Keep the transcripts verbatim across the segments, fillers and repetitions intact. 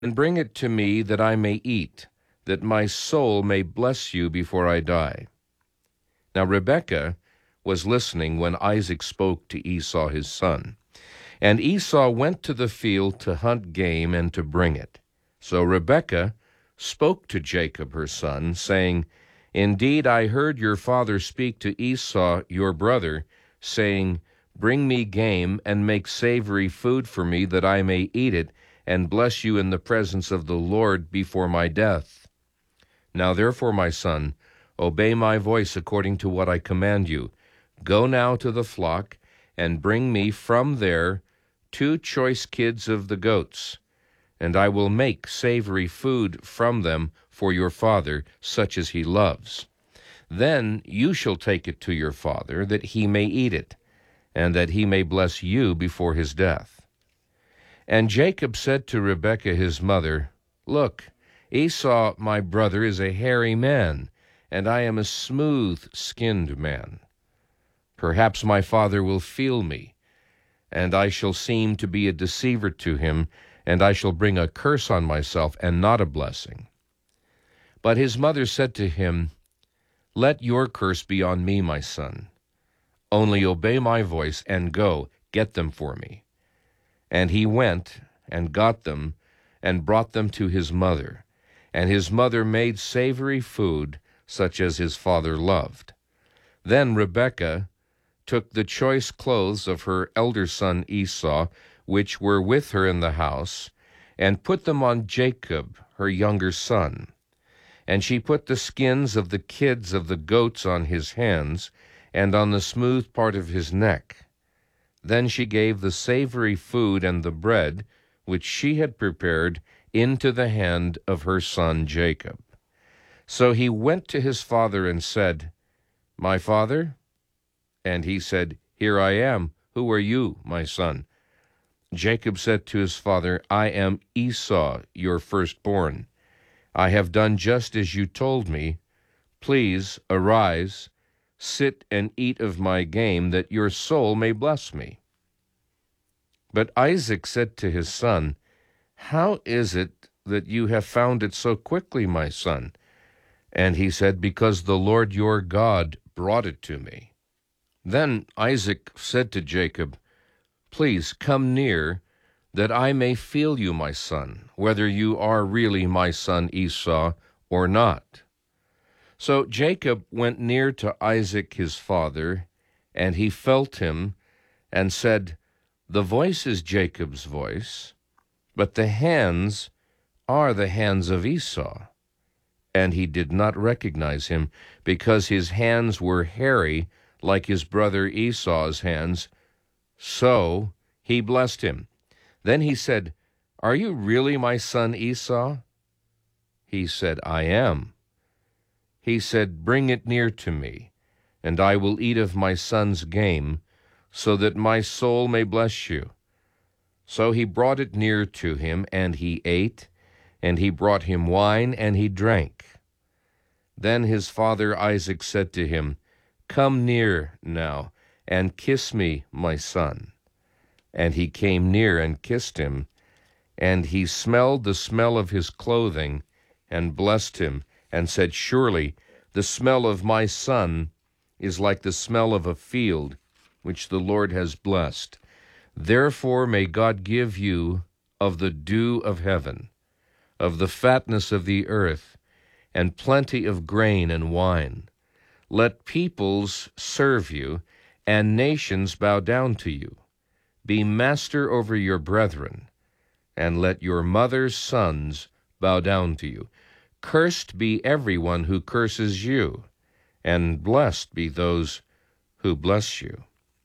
and bring it to me that I may eat, that my soul may bless you before I die." Now Rebekah was listening when Isaac spoke to Esau his son. And Esau went to the field to hunt game and to bring it. So Rebekah spoke to Jacob her son, saying, "Indeed, I heard your father speak to Esau your brother, saying, 'Bring me game and make savory food for me, that I may eat it, and bless you in the presence of the Lord before my death.' Now therefore, my son, obey my voice according to what I command you. Go now to the flock, and bring me from there two choice kids of the goats, and I will make savory food from them for your father, such as he loves. Then you shall take it to your father, that he may eat it, and that he may bless you before his death." And Jacob said to Rebekah his mother, "Look, Esau my brother is a hairy man, and I am a smooth-skinned man. Perhaps my father will feel me, and I shall seem to be a deceiver to him, and I shall bring a curse on myself and not a blessing." But his mother said to him, "Let your curse be on me, my son. Only obey my voice and go, get them for me." And he went and got them and brought them to his mother. And his mother made savory food, such as his father loved. Then Rebekah took the choice clothes of her elder son Esau, which were with her in the house, and put them on Jacob, her younger son. And she put the skins of the kids of the goats on his hands, and on the smooth part of his neck. Then she gave the savory food and the bread, which she had prepared, into the hand of her son Jacob. So he went to his father and said, "My father?" And he said, "Here I am. Who are you, my son?" Jacob said to his father, "I am Esau, your firstborn. I have done just as you told me. Please arise, sit and eat of my game, that your soul may bless me." But Isaac said to his son, "How is it that you have found it so quickly, my son?" And he said, "Because the Lord your God brought it to me." Then Isaac said to Jacob, "Please come near, that I may feel you, my son, whether you are really my son Esau or not." So Jacob went near to Isaac his father, and he felt him, and said, "The voice is Jacob's voice, but the hands are the hands of Esau." And he did not recognize him, because his hands were hairy, like his brother Esau's hands. So he blessed him. Then he said, "Are you really my son Esau?" He said, "I am." He said, "Bring it near to me, and I will eat of my son's game, so that my soul may bless you." So he brought it near to him, and he ate, and he brought him wine, and he drank. Then his father Isaac said to him, "Come near now, and kiss me, my son." And he came near and kissed him, and he smelled the smell of his clothing, and blessed him, and said, "Surely the smell of my son is like the smell of a field, which the Lord has blessed. Therefore may God give you of the dew of heaven, of the fatness of the earth, and plenty of grain and wine. Let peoples serve you, and nations bow down to you. Be master over your brethren, and let your mother's sons bow down to you. Cursed be everyone who curses you, and blessed be those who bless you."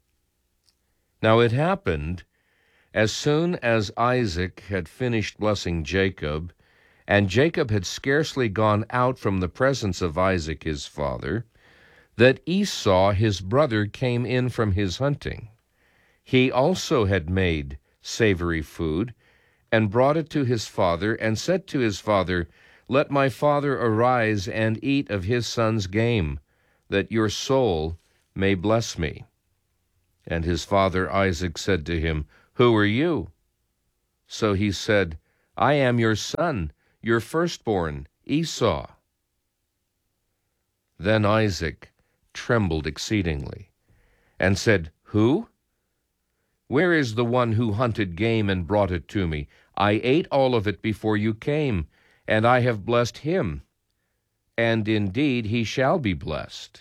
Now it happened, as soon as Isaac had finished blessing Jacob, and Jacob had scarcely gone out from the presence of Isaac his father, that Esau his brother came in from his hunting. He also had made savory food, and brought it to his father, and said to his father, "Let my father arise and eat of his son's game, that your soul may bless me." And his father Isaac said to him, "Who are you?" So he said, I am your son, your firstborn, Esau." Then Isaac trembled exceedingly, and said, "Who? Where is the one who hunted game and brought it to me? I ate all of it before you came, and I have blessed him, and indeed he shall be blessed."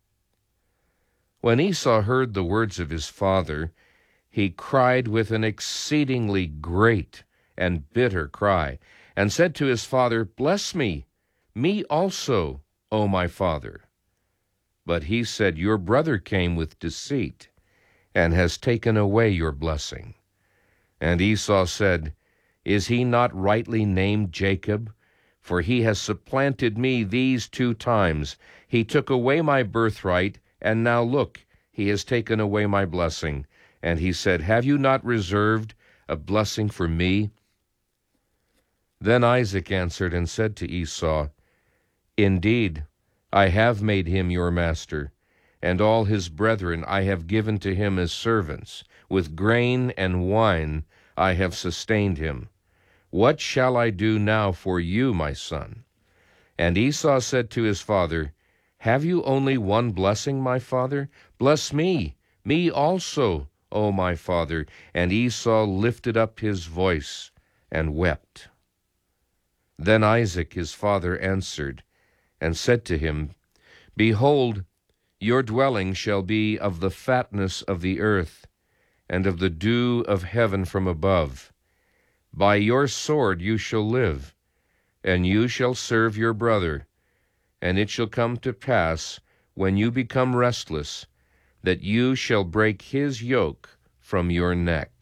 When Esau heard the words of his father, he cried with an exceedingly great and bitter cry, and said to his father, "Bless me, me also, O my father." But he said, "Your brother came with deceit, and has taken away your blessing." And Esau said, "Is he not rightly named Jacob? For he has supplanted me these two times. He took away my birthright, and now look, he has taken away my blessing." And he said, "Have you not reserved a blessing for me?" Then Isaac answered and said to Esau, "Indeed, I have made him your master, and all his brethren I have given to him as servants. With grain and wine I have sustained him. What shall I do now for you, my son?" And Esau said to his father, "Have you only one blessing, my father? Bless me, me also, O my father." And Esau lifted up his voice and wept. Then Isaac his father answered and said to him, "Behold, your dwelling shall be of the fatness of the earth, and of the dew of heaven from above. By your sword you shall live, and you shall serve your brother. And it shall come to pass, when you become restless, that you shall break his yoke from your neck."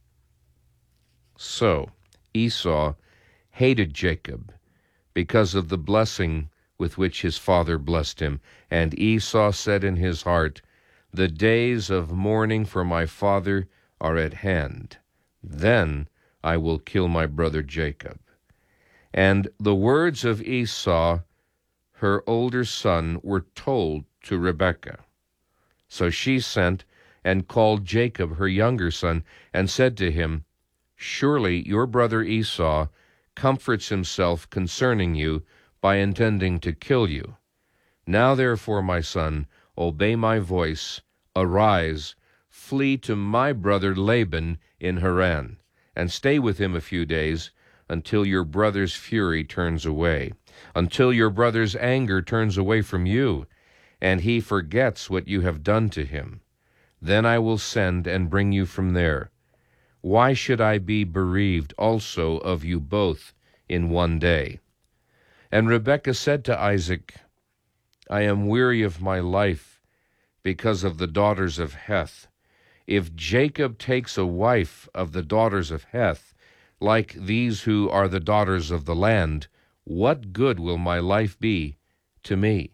So Esau hated Jacob because of the blessing with which his father blessed him. And Esau said in his heart, "The days of mourning for my father are at hand. Then I will kill my brother Jacob." And the words of Esau, her older son, were told to Rebekah. So she sent and called Jacob, her younger son, and said to him, "Surely your brother Esau comforts himself concerning you by intending to kill you. Now therefore, my son, obey my voice, arise, flee to my brother Laban in Haran, and stay with him a few days, until your brother's fury turns away, until your brother's anger turns away from you, and he forgets what you have done to him. Then I will send and bring you from there. Why should I be bereaved also of you both in one day?" And Rebekah said to Isaac, "I am weary of my life because of the daughters of Heth. If Jacob takes a wife of the daughters of Heth, like these who are the daughters of the land, what good will my life be to me?"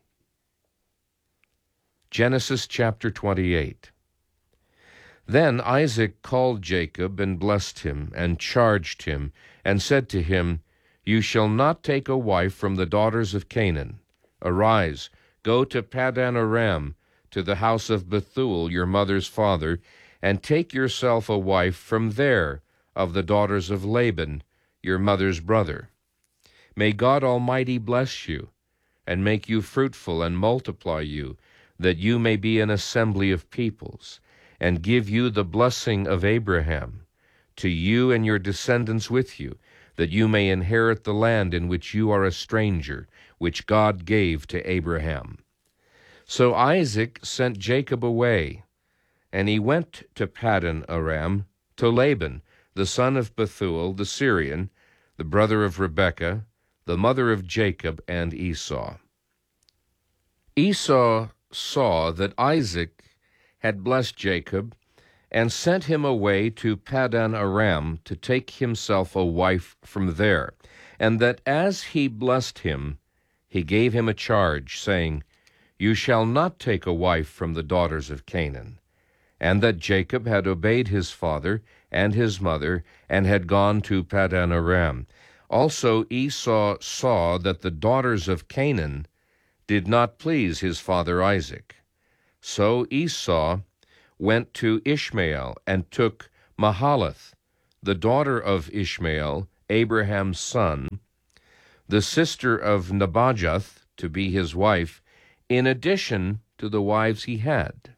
Genesis chapter twenty-eight. Then Isaac called Jacob and blessed him, and charged him, and said to him, "You shall not take a wife from the daughters of Canaan. Arise, go to Paddan Aram, to the house of Bethuel your mother's father, and take yourself a wife from there of the daughters of Laban your mother's brother. May God Almighty bless you, and make you fruitful, and multiply you, that you may be an assembly of peoples, and give you the blessing of Abraham, to you and your descendants with you, that you may inherit the land in which you are a stranger, which God gave to Abraham." So Isaac sent Jacob away, and he went to Paddan Aram, to Laban, the son of Bethuel the Syrian, the brother of Rebekah, the mother of Jacob and Esau. Esau saw that Isaac had blessed Jacob, and sent him away to Paddan Aram to take himself a wife from there, and that as he blessed him, he gave him a charge, saying, "You shall not take a wife from the daughters of Canaan," and that Jacob had obeyed his father and his mother, and had gone to Paddan Aram. Also Esau saw that the daughters of Canaan did not please his father Isaac. So Esau went to Ishmael, and took Mahalath, the daughter of Ishmael, Abraham's son, the sister of Nebajoth, to be his wife, in addition to the wives he had.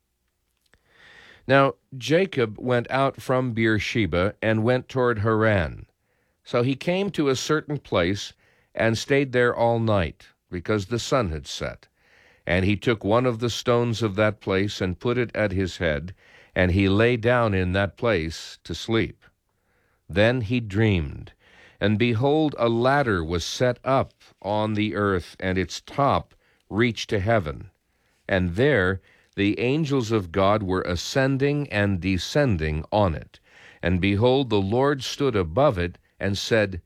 Now Jacob went out from Beersheba and went toward Haran. So he came to a certain place and stayed there all night, because the sun had set. And he took one of the stones of that place and put it at his head, and he lay down in that place to sleep. Then he dreamed, and behold, a ladder was set up on the earth, and its top reached to heaven. And there the angels of God were ascending and descending on it. And behold, the Lord stood above it and said,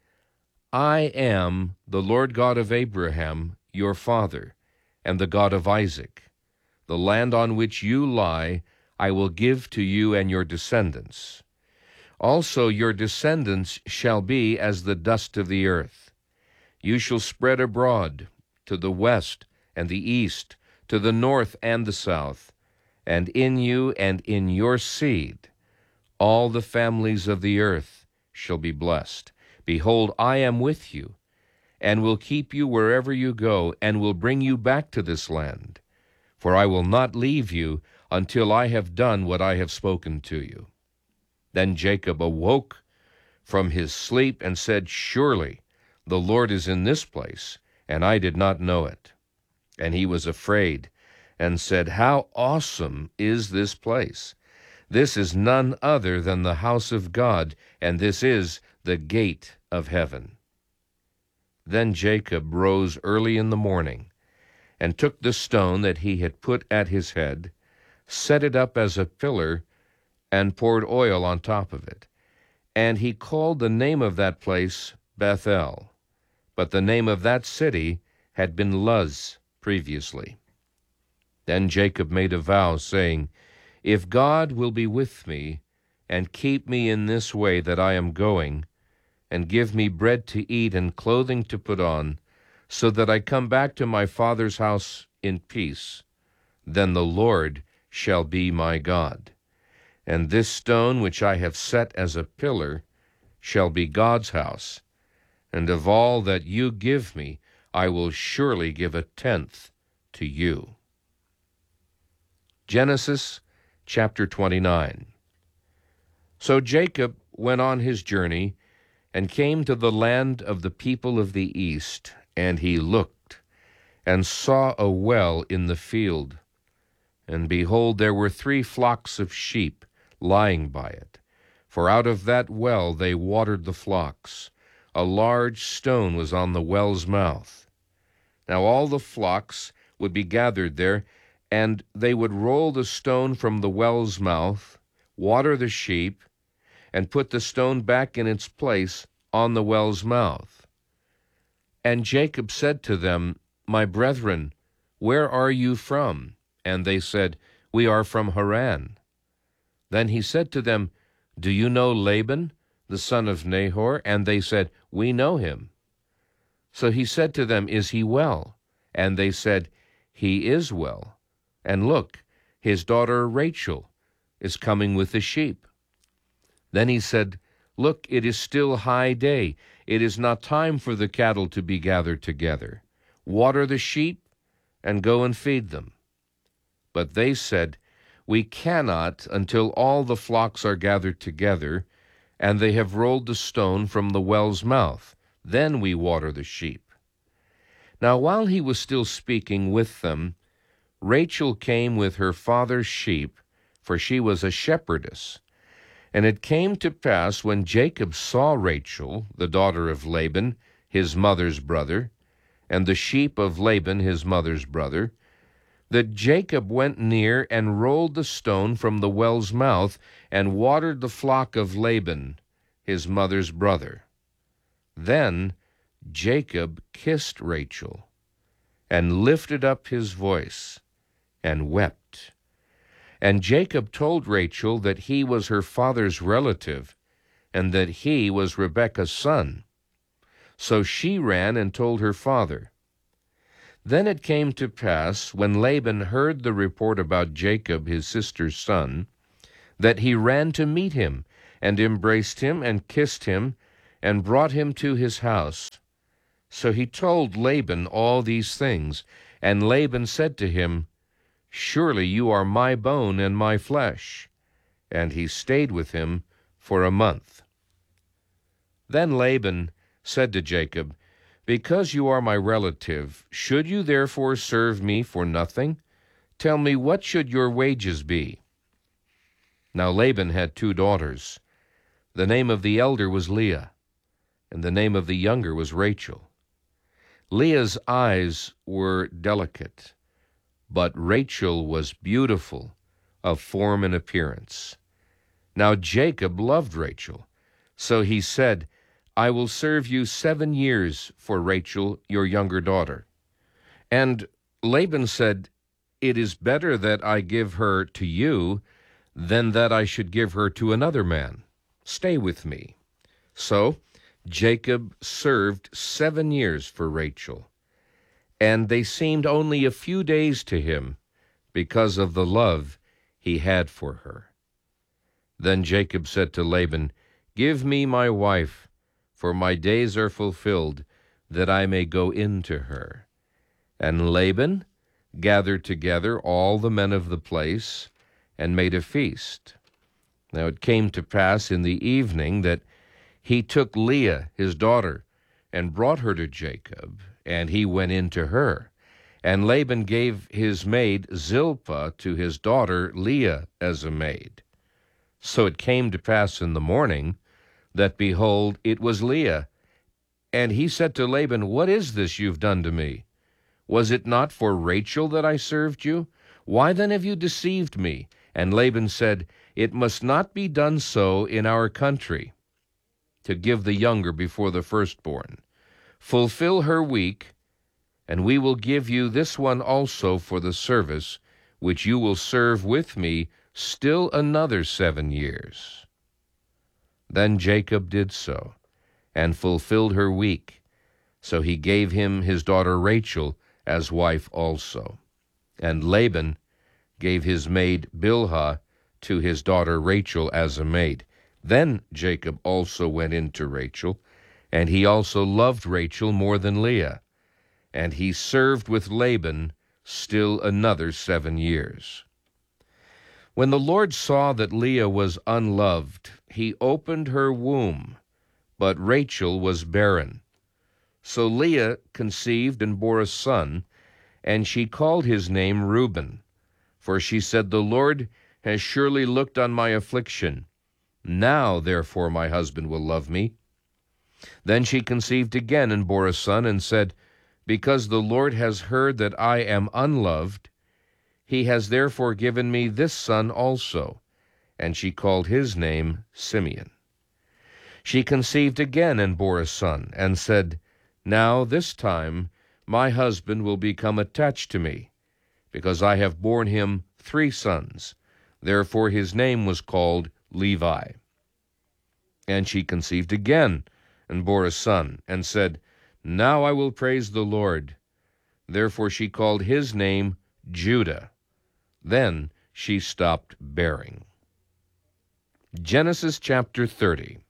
I am the Lord God of Abraham, your father, and the God of Isaac. The land on which you lie I will give to you and your descendants. Also your descendants shall be as the dust of the earth. You shall spread abroad to the west and the east, to the north and the south, and in you and in your seed all the families of the earth shall be blessed. Behold, I am with you, and will keep you wherever you go, and will bring you back to this land. For I will not leave you until I have done what I have spoken to you. Then Jacob awoke from his sleep and said, Surely the Lord is in this place, and I did not know it. And he was afraid, and said, How awesome is this place! This is none other than the house of God, and this is the gate of heaven. Then Jacob rose early in the morning, and took the stone that he had put at his head, set it up as a pillar, and poured oil on top of it. And he called the name of that place Bethel, but the name of that city had been Luz previously. Then Jacob made a vow, saying, If God will be with me, and keep me in this way that I am going, and give me bread to eat and clothing to put on, so that I come back to my father's house in peace, then the Lord shall be my God. And this stone which I have set as a pillar shall be God's house, and of all that you give me I will surely give a tenth to you. Genesis chapter twenty-nine. So Jacob went on his journey, and came to the land of the people of the east, and he looked, and saw a well in the field. And behold, there were three flocks of sheep lying by it, for out of that well they watered the flocks. A large stone was on the well's mouth. Now all the flocks would be gathered there, and they would roll the stone from the well's mouth, water the sheep, and put the stone back in its place on the well's mouth. And Jacob said to them, My brethren, where are you from? And they said, We are from Haran. Then he said to them, Do you know Laban, the son of Nahor? And they said, We know him. So he said to them, Is he well? And they said, He is well. And look, his daughter Rachel is coming with the sheep. Then he said, Look, it is still high day. It is not time for the cattle to be gathered together. Water the sheep, and go and feed them. But they said, We cannot until all the flocks are gathered together, and they have rolled the stone from the well's mouth. Then we water the sheep. Now while he was still speaking with them, Rachel came with her father's sheep, for she was a shepherdess. And it came to pass, when Jacob saw Rachel, the daughter of Laban, his mother's brother, and the sheep of Laban, his mother's brother, that Jacob went near and rolled the stone from the well's mouth, and watered the flock of Laban, his mother's brother. Then Jacob kissed Rachel, and lifted up his voice, and wept. And Jacob told Rachel that he was her father's relative, and that he was Rebekah's son. So she ran and told her father. Then it came to pass, when Laban heard the report about Jacob his sister's son, that he ran to meet him, and embraced him, and kissed him, and brought him to his house. So he told Laban all these things, and Laban said to him, Surely you are my bone and my flesh. And he stayed with him for a month. Then Laban said to Jacob, Because you are my relative, should you therefore serve me for nothing? Tell me, what should your wages be? Now Laban had two daughters. The name of the elder was Leah, and the name of the younger was Rachel. Leah's eyes were delicate, but Rachel was beautiful of form and appearance. Now Jacob loved Rachel, so he said, I will serve you seven years for Rachel, your younger daughter. And Laban said, It is better that I give her to you than that I should give her to another man. Stay with me. So Jacob served seven years for Rachel, and they seemed only a few days to him because of the love he had for her. Then Jacob said to Laban, Give me my wife, for my days are fulfilled, that I may go in to her. And Laban gathered together all the men of the place and made a feast. Now it came to pass in the evening that he took Leah, his daughter, and brought her to Jacob, and he went in to her. And Laban gave his maid Zilpah to his daughter Leah as a maid. So it came to pass in the morning that, behold, it was Leah. And he said to Laban, What is this you've done to me? Was it not for Rachel that I served you? Why then have you deceived me? And Laban said, It must not be done so in our country, to give the younger before the firstborn. Fulfill her week, and we will give you this one also for the service, which you will serve with me still another seven years. Then Jacob did so, and fulfilled her week. So he gave him his daughter Rachel as wife also. And Laban gave his maid Bilhah to his daughter Rachel as a maid. Then Jacob also went in to Rachel, and he also loved Rachel more than Leah. And he served with Laban still another seven years. When the Lord saw that Leah was unloved, he opened her womb, but Rachel was barren. So Leah conceived and bore a son, and she called his name Reuben. For she said, The Lord has surely looked on my affliction. Now, therefore, my husband will love me. Then she conceived again and bore a son, and said, Because the Lord has heard that I am unloved, he has therefore given me this son also. And she called his name Simeon. She conceived again and bore a son, and said, Now this time my husband will become attached to me, because I have borne him three sons. Therefore his name was called Levi. And she conceived again and bore a son, and said, Now I will praise the Lord. Therefore she called his name Judah. Then she stopped bearing. Genesis chapter thirty.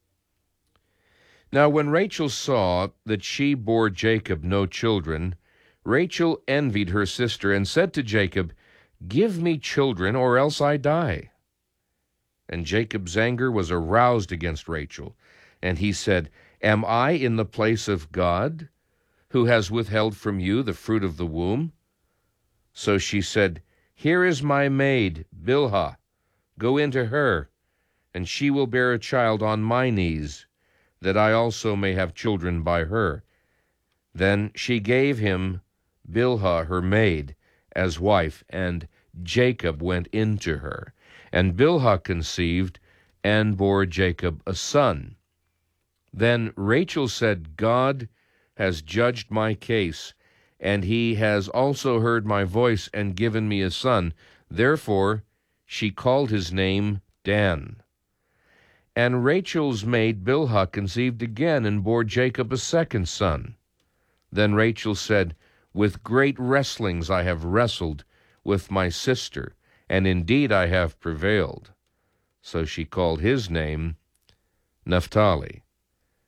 Now when Rachel saw that she bore Jacob no children, Rachel envied her sister, and said to Jacob, Give me children, or else I die. And Jacob's anger was aroused against Rachel, and he said, Am I in the place of God, who has withheld from you the fruit of the womb? So she said, Here is my maid, Bilhah. Go in to her, and she will bear a child on my knees, that I also may have children by her. Then she gave him Bilhah her maid as wife, and Jacob went in to her. And Bilhah conceived and bore Jacob a son. Then Rachel said, God has judged my case, and he has also heard my voice and given me a son. Therefore she called his name Dan. And Rachel's maid Bilhah conceived again and bore Jacob a second son. Then Rachel said, With great wrestlings I have wrestled with my sister, and indeed I have prevailed. So she called his name Naphtali.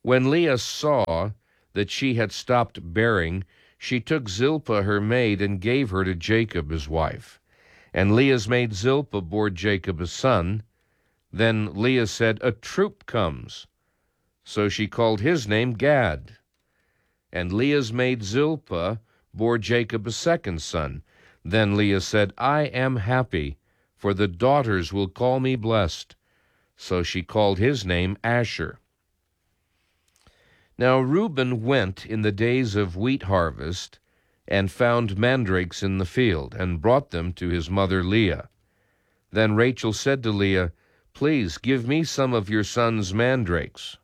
When Leah saw that she had stopped bearing, she took Zilpah her maid and gave her to Jacob his wife. And Leah's maid Zilpah bore Jacob a son. Then Leah said, "A troop comes." So she called his name Gad. And Leah's maid Zilpah bore Jacob a second son. Then Leah said, "I am happy, for the daughters will call me blessed." So she called his name Asher. Now Reuben went in the days of wheat harvest, and found mandrakes in the field, and brought them to his mother Leah. Then Rachel said to Leah, "Please give me some of your son's mandrakes."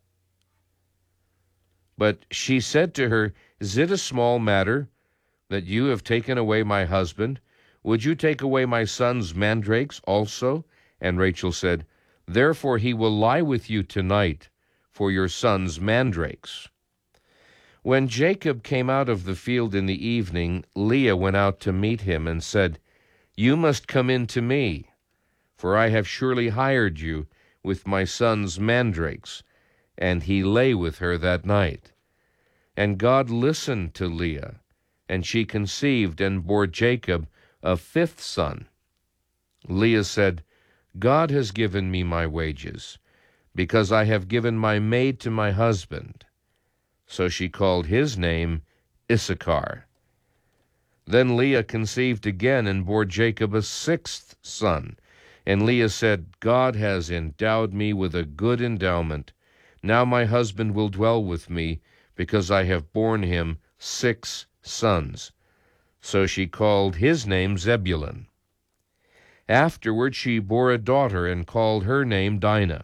But she said to her, "Is it a small matter that you have taken away my husband? Would you take away my son's mandrakes also?" And Rachel said, "Therefore he will lie with you tonight for your son's mandrakes." When Jacob came out of the field in the evening, Leah went out to meet him and said, "You must come in to me, for I have surely hired you with my son's mandrakes." And he lay with her that night. And God listened to Leah, and she conceived and bore Jacob a fifth son. Leah said, "God has given me my wages, because I have given my maid to my husband." So she called his name Issachar. Then Leah conceived again and bore Jacob a sixth son. And Leah said, "God has endowed me with a good endowment. Now my husband will dwell with me, because I have borne him six sons." So she called his name Zebulun. Afterward she bore a daughter and called her name Dinah.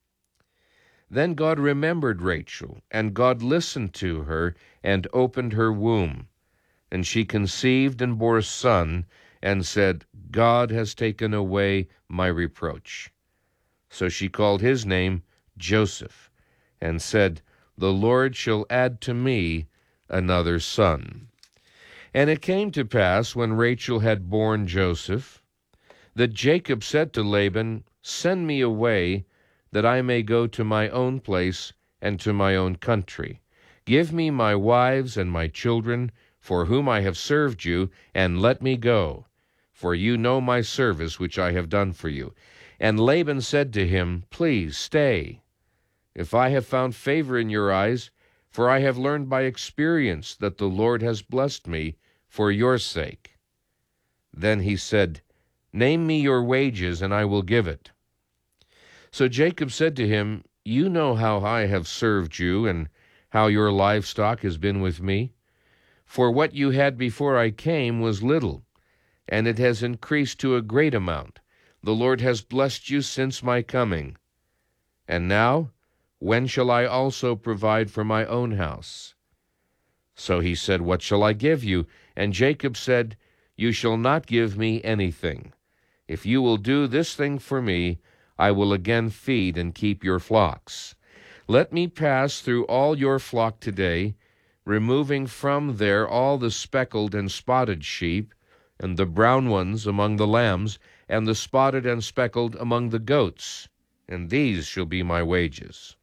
Then God remembered Rachel, and God listened to her and opened her womb. And she conceived and bore a son, and said, "God has taken away my reproach." So she called his name Joseph, and said, "The Lord shall add to me another son." And it came to pass, when Rachel had borne Joseph, that Jacob said to Laban, "Send me away, that I may go to my own place and to my own country. Give me my wives and my children, for whom I have served you, and let me go, for you know my service which I have done for you." And Laban said to him, "Please stay, if I have found favor in your eyes, for I have learned by experience that the Lord has blessed me for your sake." Then he said, "Name me your wages, and I will give it." So Jacob said to him, "You know how I have served you, and how your livestock has been with me. For what you had before I came was little, and it has increased to a great amount. The Lord has blessed you since my coming. And now, when shall I also provide for my own house?" So he said, "What shall I give you?" And Jacob said, "You shall not give me anything. If you will do this thing for me, I will again feed and keep your flocks. Let me pass through all your flock today, removing from there all the speckled and spotted sheep, and the brown ones among the lambs, and the spotted and speckled among the goats, and these shall be my wages.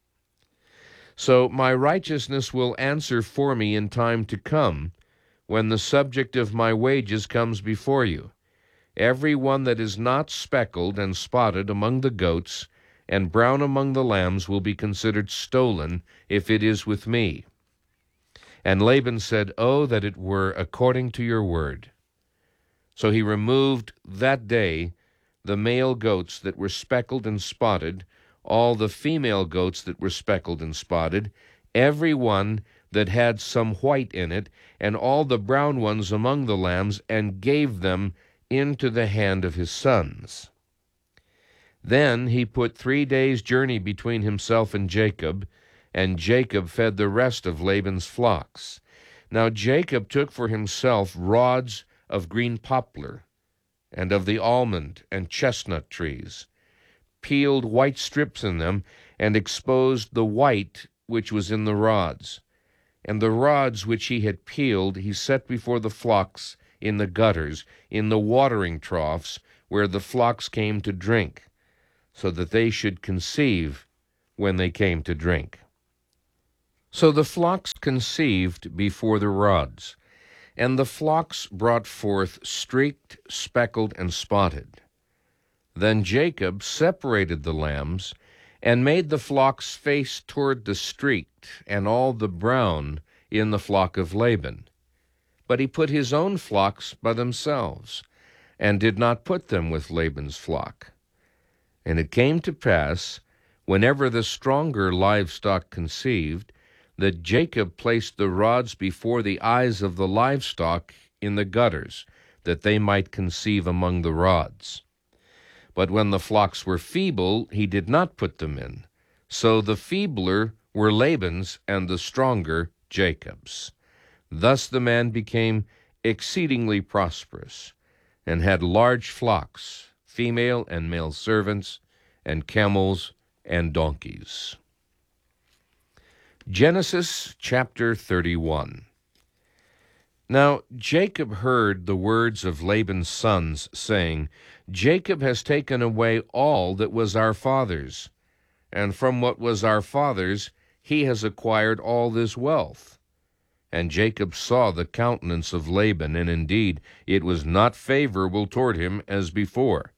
So my righteousness will answer for me in time to come, when the subject of my wages comes before you. Every one that is not speckled and spotted among the goats, and brown among the lambs, will be considered stolen, if it is with me." And Laban said, "Oh, that it were according to your word." So he removed that day the male goats that were speckled and spotted, all the female goats that were speckled and spotted, every one that had some white in it, and all the brown ones among the lambs, and gave them into the hand of his sons. Then he put three days' journey between himself and Jacob, and Jacob fed the rest of Laban's flocks. Now Jacob took for himself rods of green poplar, and of the almond and chestnut trees, peeled white strips in them, and exposed the white which was in the rods. And the rods which he had peeled he set before the flocks in the gutters, in the watering troughs, where the flocks came to drink, so that they should conceive when they came to drink. So the flocks conceived before the rods, and the flocks brought forth streaked, speckled, and spotted. Then Jacob separated the lambs, and made the flocks face toward the streaked, and all the brown in the flock of Laban. But he put his own flocks by themselves, and did not put them with Laban's flock. And it came to pass, whenever the stronger livestock conceived, that Jacob placed the rods before the eyes of the livestock in the gutters, that they might conceive among the rods. But when the flocks were feeble, he did not put them in. So the feebler were Laban's, and the stronger Jacob's. Thus the man became exceedingly prosperous, and had large flocks, female and male servants, and camels and donkeys. Genesis chapter thirty-one. Now Jacob heard the words of Laban's sons, saying, Jacob has taken away all that was our father's, and from what was our father's he has acquired all this wealth. And Jacob saw the countenance of Laban, and indeed it was not favorable toward him as before.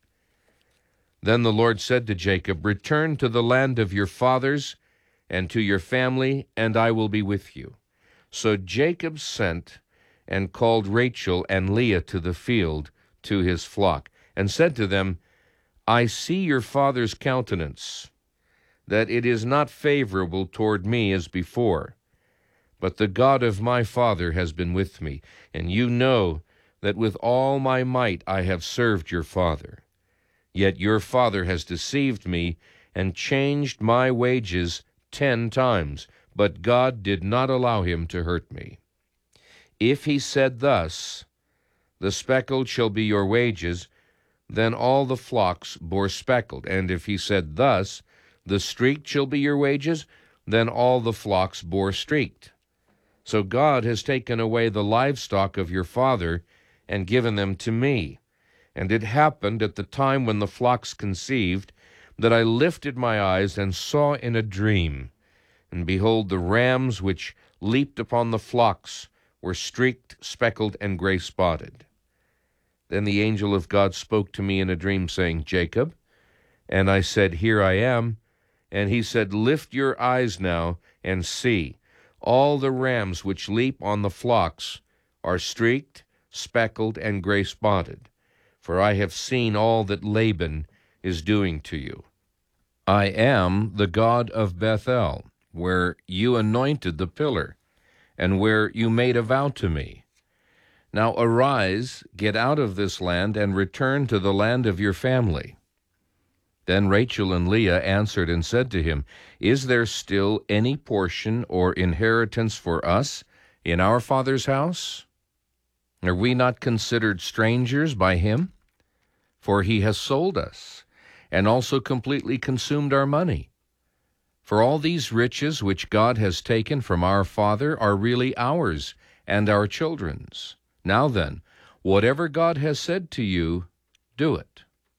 Then the Lord said to Jacob, Return to the land of your fathers, and to your family, and I will be with you. So Jacob sent and called Rachel and Leah to the field to his flock, and said to them, I see your father's countenance, that it is not favorable toward me as before. But the God of my father has been with me, and you know that with all my might I have served your father. Yet your father has deceived me and changed my wages ten times, but God did not allow him to hurt me. If he said thus, The speckled shall be your wages, then all the flocks bore speckled. And if he said thus, The streaked shall be your wages, then all the flocks bore streaked. So God has taken away the livestock of your father and given them to me. And it happened at the time when the flocks conceived, that I lifted my eyes and saw in a dream, and behold, the rams which leaped upon the flocks were streaked, speckled, and gray-spotted. Then the angel of God spoke to me in a dream, saying, Jacob. And I said, Here I am. And he said, Lift your eyes now and see. All the rams which leap on the flocks are streaked, speckled, and gray-spotted. For I have seen all that Laban is doing to you. I am the God of Bethel, where you anointed the pillar, and where you made a vow to me. Now arise, get out of this land, and return to the land of your family. Then Rachel and Leah answered and said to him, Is there still any portion or inheritance for us in our father's house? Are we not considered strangers by him? For he has sold us, and also completely consumed our money. For all these riches which God has taken from our father are really ours and our children's. Now then, whatever God has said to you, do it.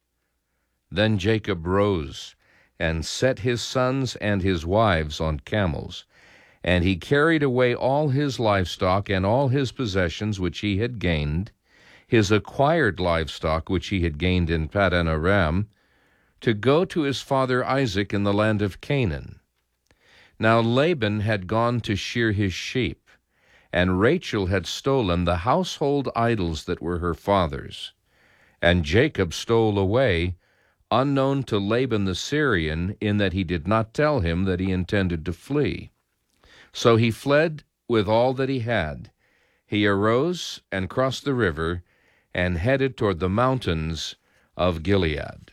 Then Jacob rose and set his sons and his wives on camels, and he carried away all his livestock and all his possessions which he had gained, his acquired livestock which he had gained in Paddan Aram, to go to his father Isaac in the land of Canaan. Now Laban had gone to shear his sheep, and Rachel had stolen the household idols that were her father's. And Jacob stole away, unknown to Laban the Syrian, in that he did not tell him that he intended to flee. So he fled with all that he had. He arose and crossed the river and headed toward the mountains of Gilead.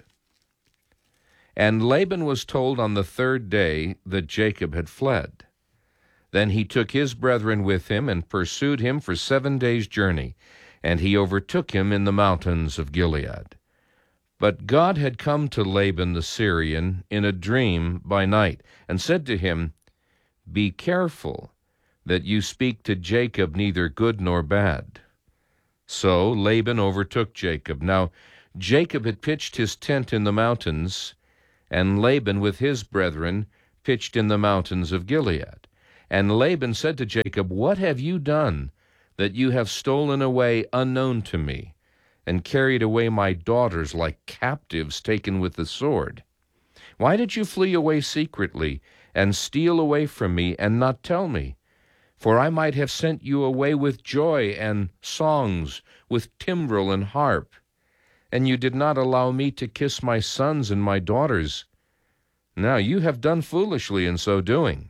And Laban was told on the third day that Jacob had fled. Then he took his brethren with him and pursued him for seven days' journey, and he overtook him in the mountains of Gilead. But God had come to Laban the Syrian in a dream by night, and said to him, Be careful that you speak to Jacob neither good nor bad. So Laban overtook Jacob. Now Jacob had pitched his tent in the mountains, and Laban with his brethren pitched in the mountains of Gilead. And Laban said to Jacob, "What have you done, that you have stolen away unknown to me, and carried away my daughters like captives taken with the sword? Why did you flee away secretly, and steal away from me, and not tell me? For I might have sent you away with joy and songs, with timbrel and harp. And you did not allow me to kiss my sons and my daughters. Now you have done foolishly in so doing.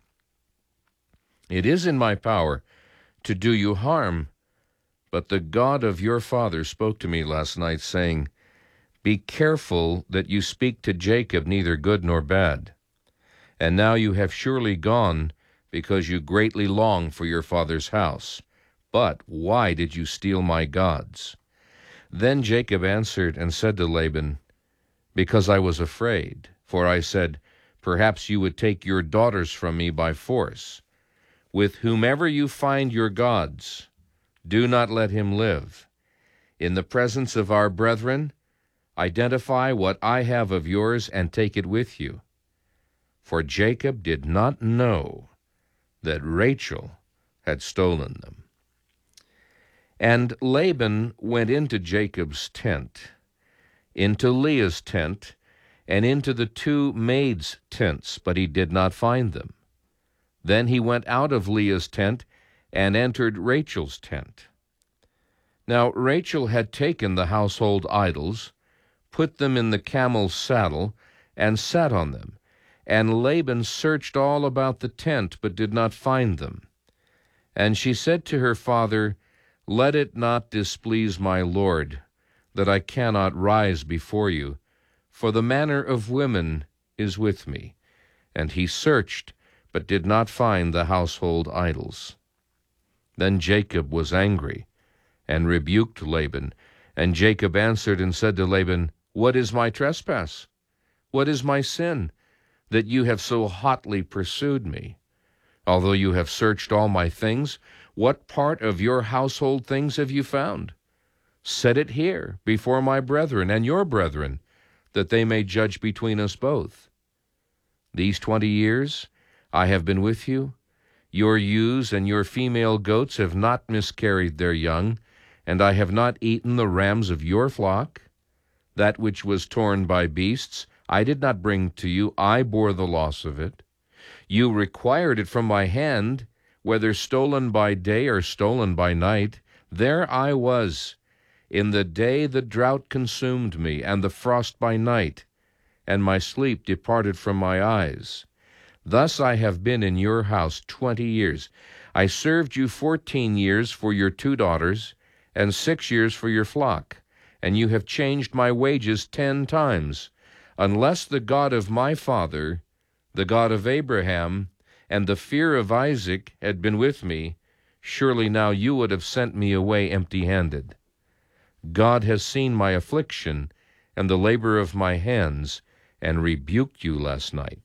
It is in my power to do you harm, but the God of your father spoke to me last night, saying, 'Be careful that you speak to Jacob neither good nor bad.' And now you have surely gone, because you greatly long for your father's house. But why did you steal my gods?" Then Jacob answered and said to Laban, "Because I was afraid, for I said, 'Perhaps you would take your daughters from me by force.' With whomever you find your gods, do not let him live. In the presence of our brethren, identify what I have of yours and take it with you." For Jacob did not know that Rachel had stolen them. And Laban went into Jacob's tent, into Leah's tent, and into the two maids' tents, but he did not find them. Then he went out of Leah's tent and entered Rachel's tent. Now Rachel had taken the household idols, put them in the camel's saddle, and sat on them. And Laban searched all about the tent, but did not find them. And she said to her father, "Let it not displease my lord, that I cannot rise before you, for the manner of women is with me." And he searched, but did not find the household idols. Then Jacob was angry, and rebuked Laban. And Jacob answered and said to Laban, "What is my trespass? What is my sin, that you have so hotly pursued me? Although you have searched all my things, what part of your household things have you found? Set it here before my brethren and your brethren, that they may judge between us both. These twenty years I have been with you. Your ewes and your female goats have not miscarried their young, and I have not eaten the rams of your flock. That which was torn by beasts I did not bring to you, I bore the loss of it. You required it from my hand, whether stolen by day or stolen by night. There I was. In the day the drought consumed me, and the frost by night, and my sleep departed from my eyes. Thus I have been in your house twenty years. I served you fourteen years for your two daughters, and six years for your flock, and you have changed my wages ten times. Unless the God of my father, the God of Abraham, and the fear of Isaac had been with me, surely now you would have sent me away empty-handed. God has seen my affliction and the labor of my hands, and rebuked you last night."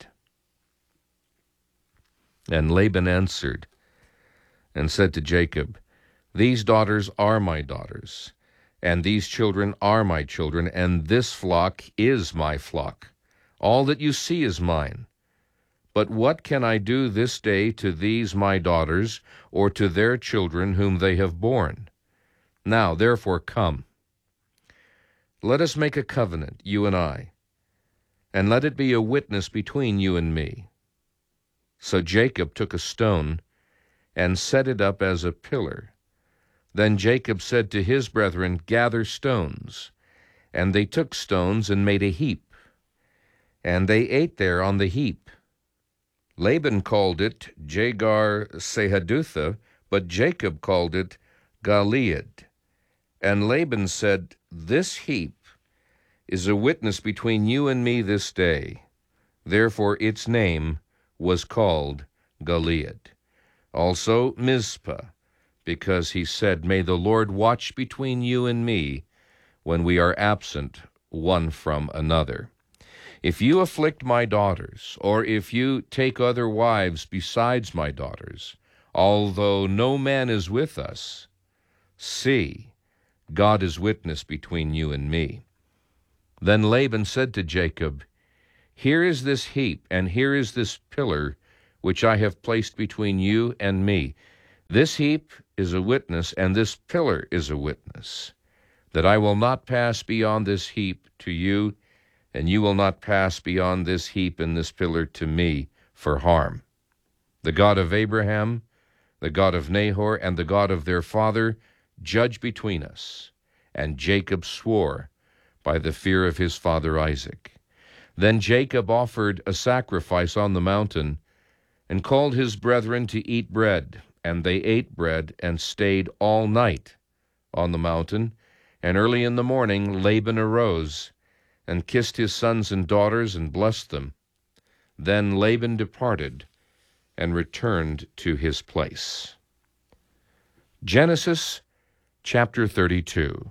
And Laban answered and said to Jacob, "These daughters are my daughters, and these children are my children, and this flock is my flock. All that you see is mine. But what can I do this day to these my daughters, or to their children whom they have borne? Now therefore come, let us make a covenant, you and I, and let it be a witness between you and me." So Jacob took a stone and set it up as a pillar. Then Jacob said to his brethren, "Gather stones." And they took stones and made a heap, and they ate there on the heap. Laban called it Jegar-sahadutha, but Jacob called it Gilead. And Laban said, "This heap is a witness between you and me this day." Therefore its name was called Gilead. Also Mizpah, because he said, "May the Lord watch between you and me when we are absent one from another. If you afflict my daughters, or if you take other wives besides my daughters, although no man is with us, see, God is witness between you and me." Then Laban said to Jacob, "Here is this heap, and here is this pillar which I have placed between you and me. This heap is a witness, and this pillar is a witness, that I will not pass beyond this heap to you, and you will not pass beyond this heap and this pillar to me for harm. The God of Abraham, the God of Nahor, and the God of their father judge between us. And Jacob swore by the fear of his father Isaac. Then Jacob offered a sacrifice on the mountain, and called his brethren to eat bread. And they ate bread, and stayed all night on the mountain. And early in the morning Laban arose, and kissed his sons and daughters, and blessed them. Then Laban departed, and returned to his place. Genesis chapter thirty-two.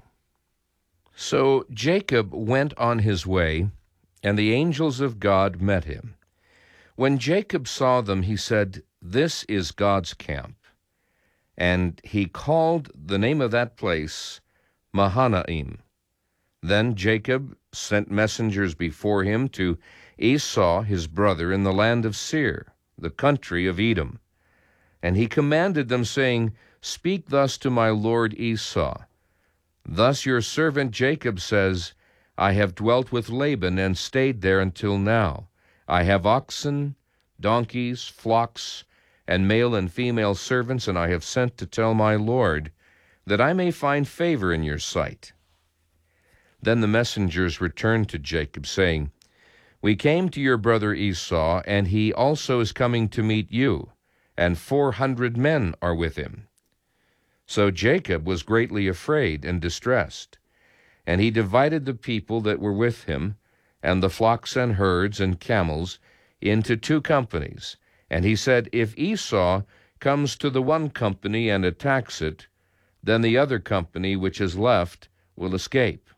So Jacob went on his way, and the angels of God met him. When Jacob saw them, he said, "This is God's camp." And he called the name of that place Mahanaim. Then Jacob sent messengers before him to Esau his brother in the land of Seir, the country of Edom. And he commanded them, saying, "Speak thus to my lord Esau. Thus your servant Jacob says, I have dwelt with Laban and stayed there until now. I have oxen, donkeys, flocks, and male and female servants, and I have sent to tell my lord, that I may find favor in your sight." Then the messengers returned to Jacob, saying, "We came to your brother Esau, and he also is coming to meet you, and four hundred men are with him." So Jacob was greatly afraid and distressed, and he divided the people that were with him, and the flocks and herds and camels, into two companies. And he said, "If Esau comes to the one company and attacks it, then the other company which is left will escape."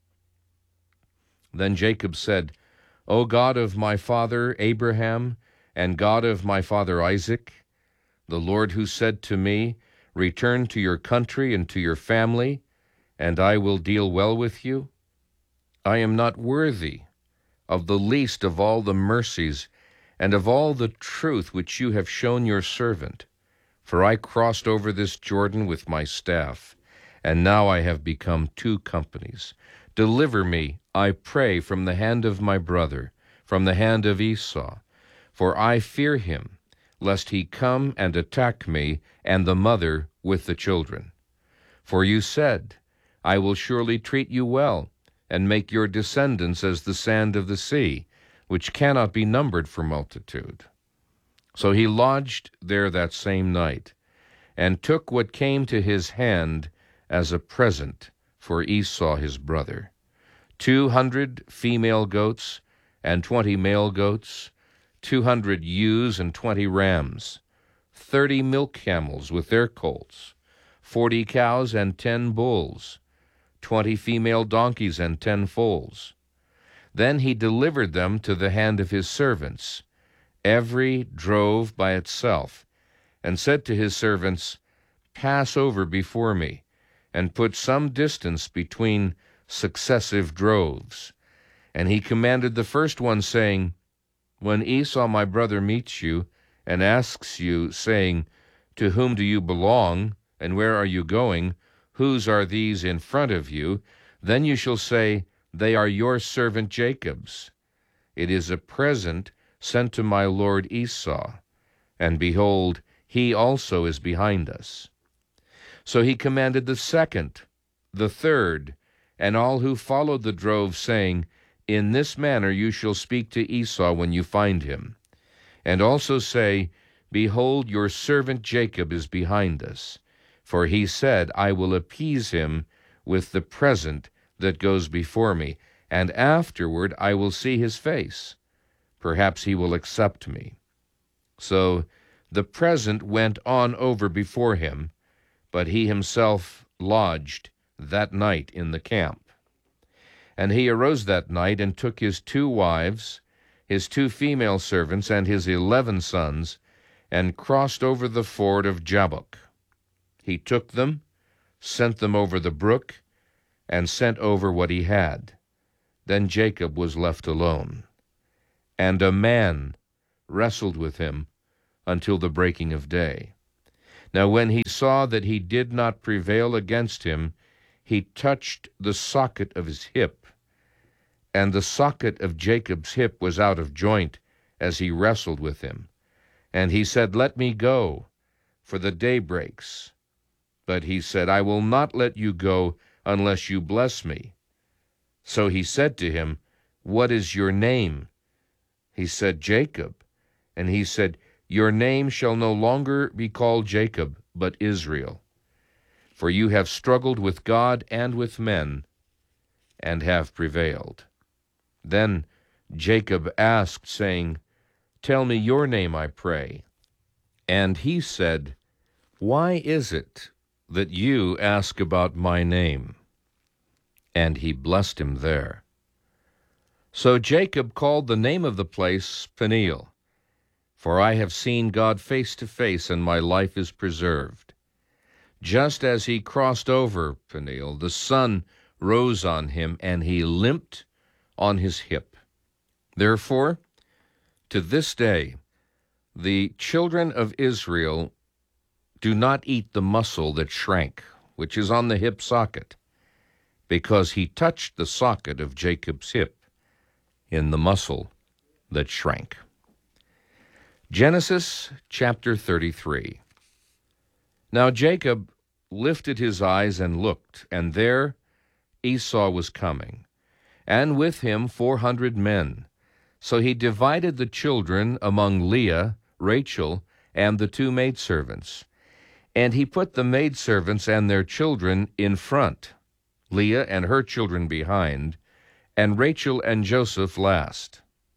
Then Jacob said, "O God of my father Abraham, and God of my father Isaac, the Lord who said to me, 'Return to your country and to your family, and I will deal well with you,' I am not worthy of the least of all the mercies and of all the truth which you have shown your servant. For I crossed over this Jordan with my staff, and now I have become two companies. Deliver me, I pray, from the hand of my brother, from the hand of Esau, for I fear him, lest he come and attack me and the mother with the children. For you said, I will surely treat you well, and make your descendants as the sand of the sea, which cannot be numbered for multitude." So he lodged there that same night, and took what came to his hand as a present for Esau his brother, two hundred female goats and twenty male goats, two hundred ewes and twenty rams, thirty milk camels with their colts, forty cows and ten bulls, twenty female donkeys and ten foals. Then he delivered them to the hand of his servants, every drove by itself, and said to his servants, "Pass over before me, and put some distance between successive droves." And he commanded the first one, saying, "When Esau my brother meets you, and asks you, saying, 'To whom do you belong, and where are you going? Whose are these in front of you?' then you shall say, 'They are your servant Jacob's. It is a present sent to my lord Esau, and behold, he also is behind us.'" So he commanded the second, the third, and all who followed the drove, saying, "In this manner you shall speak to Esau when you find him. And also say, 'Behold, your servant Jacob is behind us. For he said, I will appease him with the present that goes before me, and afterward I will see his face. Perhaps he will accept me.'" So the present went on over before him, but he himself lodged that night in the camp. And he arose that night and took his two wives, his two female servants, and his eleven sons, and crossed over the ford of Jabbok. He took them, sent them over the brook, and sent over what he had. Then Jacob was left alone. And a man wrestled with him until the breaking of day. Now when he saw that he did not prevail against him, he touched the socket of his hip, and the socket of Jacob's hip was out of joint as he wrestled with him. And he said, "Let me go, for the day breaks." But he said, "I will not let you go unless you bless me." So he said to him, "What is your name?" He said, "Jacob." And he said, "Your name shall no longer be called Jacob, but Israel. For you have struggled with God and with men, and have prevailed." Then Jacob asked, saying, "Tell me your name, I pray." And he said, "Why is it that you ask about my name?" And he blessed him there. So Jacob called the name of the place Peniel, for I have seen God face to face, and my life is preserved. Just as he crossed over Peniel, the sun rose on him, and he limped on his hip. Therefore, to this day, the children of Israel do not eat the muscle that shrank, which is on the hip socket, because he touched the socket of Jacob's hip in the muscle that shrank. Genesis chapter thirty-three. Now Jacob lifted his eyes and looked, and there Esau was coming, and with him four hundred men. So he divided the children among Leah, Rachel, and the two maidservants. And he put the maidservants and their children in front, Leah and her children behind, and Rachel and Joseph last.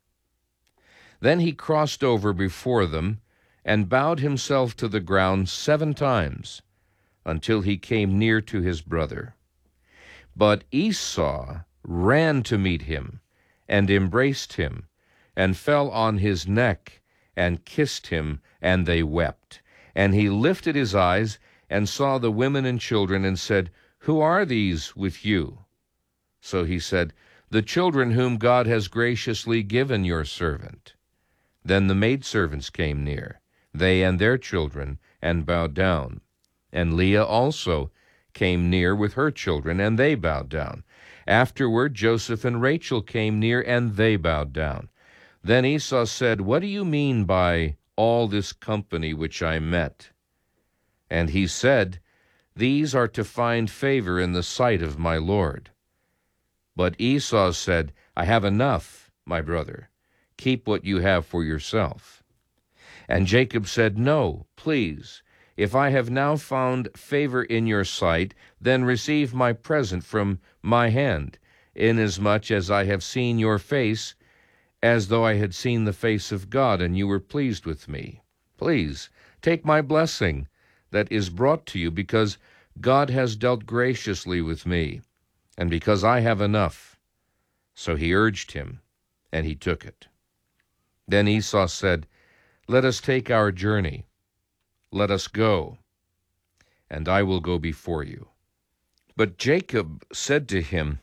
Then he crossed over before them, and bowed himself to the ground seven times, until he came near to his brother. But Esau ran to meet him, and embraced him, and fell on his neck, and kissed him, and they wept. And he lifted his eyes, and saw the women and children, and said, "Who are these with you?" So he said, "The children whom God has graciously given your servant." Then the maidservants came near, they and their children, and bowed down. And Leah also came near with her children, and they bowed down. Afterward Joseph and Rachel came near, and they bowed down. Then Esau said, "What do you mean by all this company which I met?" And he said, "These are to find favor in the sight of my Lord." But Esau said, "I have enough, my brother. Keep what you have for yourself." And Jacob said, "No, please. If I have now found favor in your sight, then receive my present from my hand, inasmuch as I have seen your face, as though I had seen the face of God, and you were pleased with me. Please take my blessing that is brought to you, because God has dealt graciously with me, and because I have enough." So he urged him, and he took it. Then Esau said, "Let us take our journey. Let us go, and I will go before you." But Jacob said to him,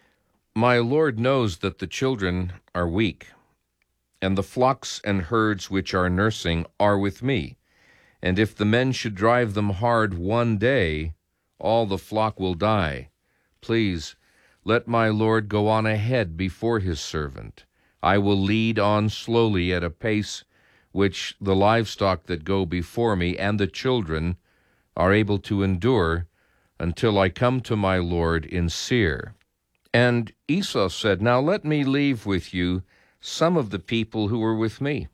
"My Lord knows that the children are weak, and the flocks and herds which are nursing are with me. And if the men should drive them hard one day, all the flock will die. Please, let my Lord go on ahead before his servant. I will lead on slowly at a pace which the livestock that go before me and the children are able to endure, until I come to my Lord in Seir." And Esau said, "Now let me leave with you some of the people who were with me."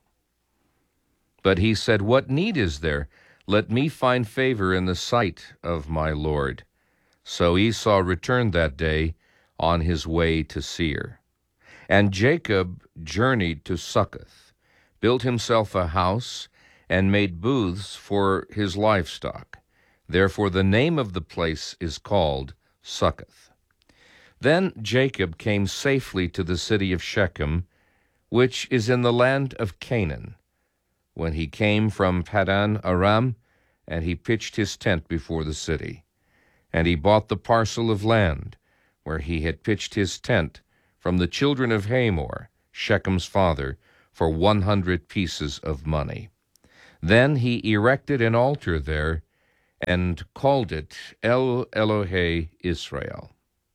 But he said, "What need is there? Let me find favor in the sight of my Lord." So Esau returned that day on his way to Seir. And Jacob journeyed to Succoth, built himself a house, and made booths for his livestock. Therefore the name of the place is called Succoth. Then Jacob came safely to the city of Shechem, which is in the land of Canaan, when he came from Paddan Aram, and he pitched his tent before the city. And he bought the parcel of land where he had pitched his tent from the children of Hamor, Shechem's father, for one hundred pieces of money. Then he erected an altar there and called it El Elohe Israel.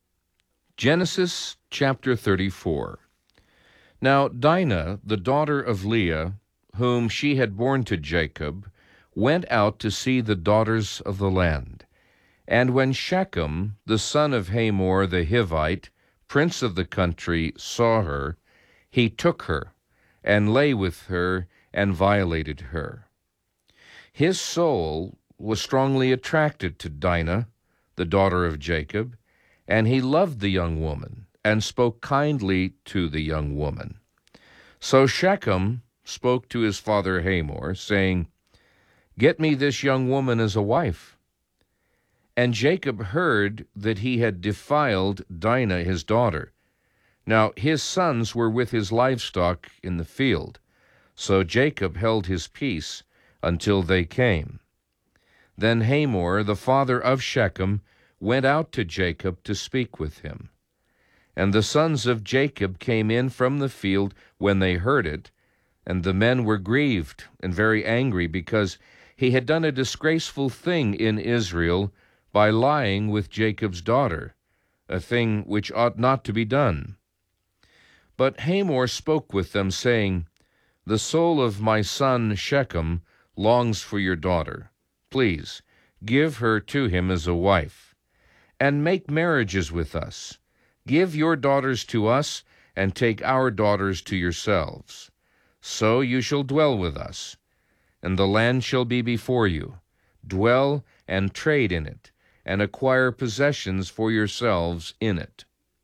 Genesis chapter thirty-four. Now Dinah, the daughter of Leah, whom she had borne to Jacob, went out to see the daughters of the land. And when Shechem, the son of Hamor the Hivite, prince of the country, saw her, he took her, and lay with her, and violated her. His soul was strongly attracted to Dinah, the daughter of Jacob, and he loved the young woman, and spoke kindly to the young woman. So Shechem spoke to his father Hamor, saying, "Get me this young woman as a wife." And Jacob heard that he had defiled Dinah his daughter. Now his sons were with his livestock in the field, so Jacob held his peace until they came. Then Hamor, the father of Shechem, went out to Jacob to speak with him. And the sons of Jacob came in from the field when they heard it, and the men were grieved and very angry, because he had done a disgraceful thing in Israel by lying with Jacob's daughter, a thing which ought not to be done. But Hamor spoke with them, saying, "The soul of my son Shechem longs for your daughter. Please, give her to him as a wife, and make marriages with us. Give your daughters to us, and take our daughters to yourselves. So you shall dwell with us, and the land shall be before you. Dwell and trade in it, and acquire possessions for yourselves in it."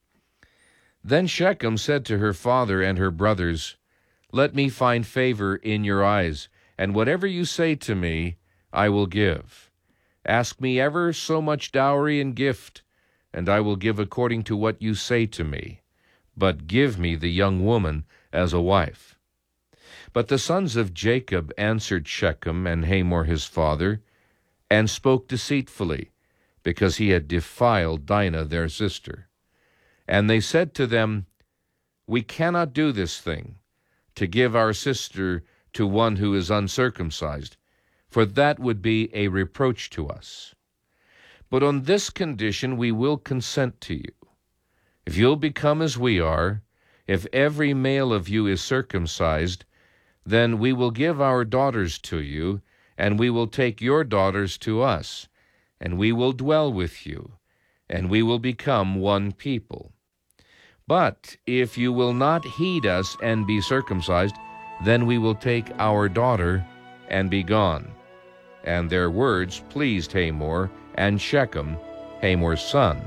Then Shechem said to her father and her brothers, "Let me find favor in your eyes, and whatever you say to me, I will give. Ask me ever so much dowry and gift, and I will give according to what you say to me. But give me the young woman as a wife." But the sons of Jacob answered Shechem and Hamor his father, and spoke deceitfully, because he had defiled Dinah their sister. And they said to them, "We cannot do this thing, to give our sister to one who is uncircumcised, for that would be a reproach to us. But on this condition we will consent to you. If you'll become as we are, if every male of you is circumcised, then we will give our daughters to you, and we will take your daughters to us, and we will dwell with you, and we will become one people. But if you will not heed us and be circumcised, then we will take our daughter and be gone." And their words pleased Hamor and Shechem, Hamor's son.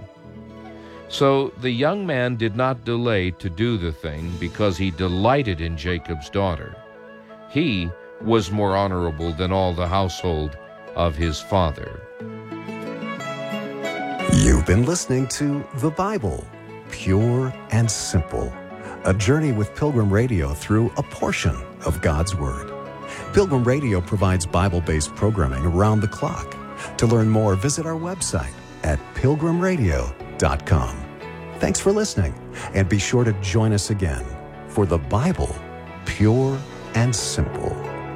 So the young man did not delay to do the thing, because he delighted in Jacob's daughter. He was more honorable than all the household of his father. You've been listening to The Bible, Pure and Simple, a journey with Pilgrim Radio through a portion of God's Word. Pilgrim Radio provides Bible-based programming around the clock. To learn more, visit our website at pilgrim radio dot com. Thanks for listening, and be sure to join us again for The Bible, Pure and Simple.